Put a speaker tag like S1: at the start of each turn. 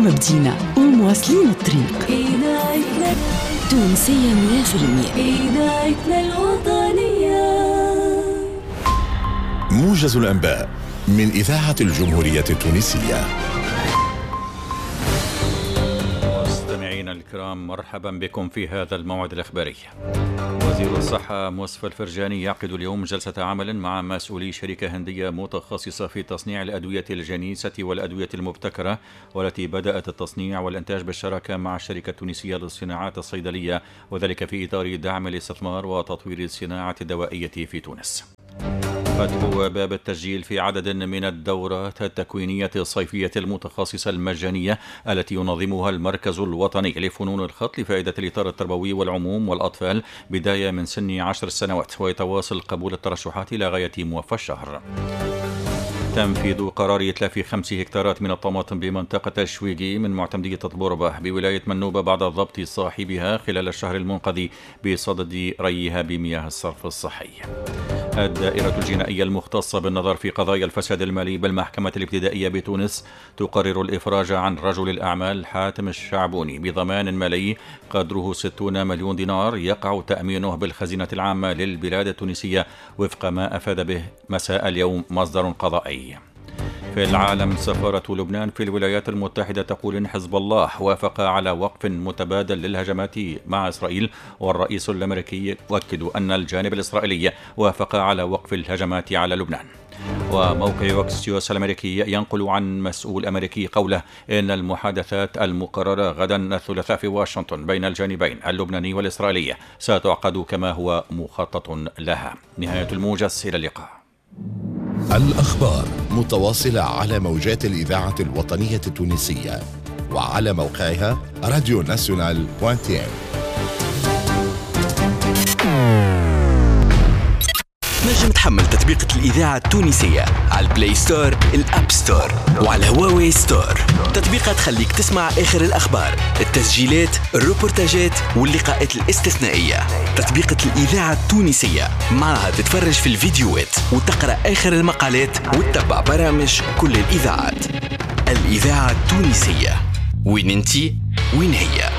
S1: ما بدينا ومواصلين الطريق. تونسية 100%. إذاعتنا الوطنية.
S2: موجز الأنباء من إذاعة الجمهورية التونسية.
S3: مستمعينا الكرام، مرحبا بكم في هذا الموعد الإخباري. وزير الصحة موصف الفرجاني يعقد اليوم جلسة عمل مع مسؤولي شركة هندية متخصصة في تصنيع الأدوية الجنيسة والأدوية المبتكرة، والتي بدأت التصنيع والإنتاج بالشراكة مع الشركة التونسية للصناعات الصيدلية، وذلك في إطار دعم الاستثمار وتطوير الصناعة الدوائية في تونس. فتح باب التسجيل في عدد من الدورات التكوينية الصيفية المتخصصة المجانية التي ينظمها المركز الوطني لفنون الخط لفائدة الإطار التربوي والعموم والأطفال بداية من سن 10 سنوات، ويتواصل قبول الترشحات إلى غاية موفى الشهر. تنفيذ قرار إتلاف 5 هكتارات من الطماطم بمنطقة الشويقي من معتمدية البوربة بولاية منوبة بعد ضبط صاحبها خلال الشهر المنقضي بصدد ريها بمياه الصرف الصحي. الدائرة الجنائية المختصة بالنظر في قضايا الفساد المالي بالمحكمة الابتدائية بتونس تقرر الإفراج عن رجل الأعمال حاتم الشعبوني بضمان مالي قدره 60 مليون دينار يقع تأمينه بالخزينة العامة للبلاد التونسية وفق ما أفاد به مساء اليوم مصدر قضائي. في العالم، سفارة لبنان في الولايات المتحدة تقول إن حزب الله وافق على وقف متبادل للهجمات مع إسرائيل، والرئيس الأمريكي يؤكد أن الجانب الإسرائيلي وافق على وقف الهجمات على لبنان. وموقع أكسيوس الأمريكي ينقل عن مسؤول أمريكي قوله إن المحادثات المقررة غدا الثلاثاء في واشنطن بين الجانبين اللبناني والإسرائيلي ستعقد كما هو مخطط لها. نهاية الموجز، إلى اللقاء.
S2: الأخبار متواصلة على موجات الإذاعة الوطنية التونسية وعلى موقعها radionational.tn.
S4: نجم تحمل تطبيقة الإذاعة التونسية على البلاي ستور، الأب ستور، وعلى هواوي ستور. تطبيقات تخليك تسمع آخر الأخبار، التسجيلات، الروبورتاجات واللقاءات الاستثنائية. تطبيقة الإذاعة التونسية، معها تتفرج في الفيديوهات وتقرأ آخر المقالات وتتبع برامج كل الإذاعات. الإذاعة التونسية، وين انتي وين هي.